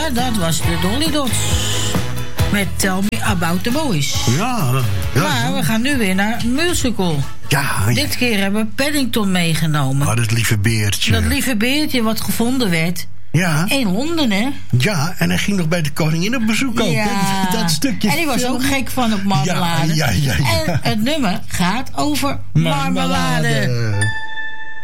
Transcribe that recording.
dat was de Dolly Dots. Met Tell Me About the Boys. Ja. Maar we gaan nu weer naar een musical. Ja. Dit keer hebben we Paddington meegenomen. Oh, dat lieve beertje. Dat lieve beertje wat gevonden werd. Ja. In Londen, hè? Ja, en hij ging nog bij de koningin op bezoek ook. Ja. Dat stukje. En die was ook gek van op marmelade. Ja. En het nummer gaat over marmelade.